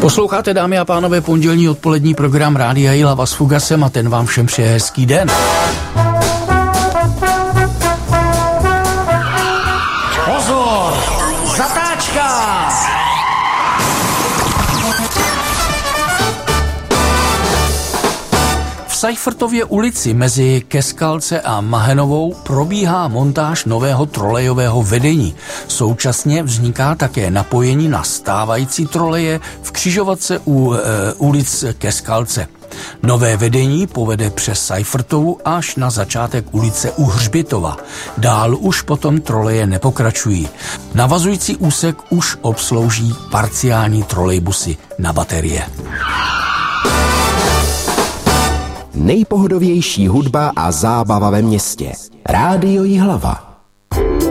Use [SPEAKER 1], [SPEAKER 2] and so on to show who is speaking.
[SPEAKER 1] Posloucháte, dámy a pánové, pondělní odpolední program Rádia Jihlava s Fugasem a ten vám všem přeje hezký den. Pozor! Zatáčka! V Seifertově ulici mezi Keskalce a Mahenovou probíhá montáž nového trolejového vedení. Současně vzniká také napojení na stávající troleje v křižovatce u ulic Keskalce. Nové vedení povede přes Seifertovu až na začátek ulice u Hřbitova. Dál už potom troleje nepokračují. Navazující úsek už obslouží parciální trolejbusy na baterie.
[SPEAKER 2] Nejpohodovější hudba a zábava ve městě. Rádio Jihlava.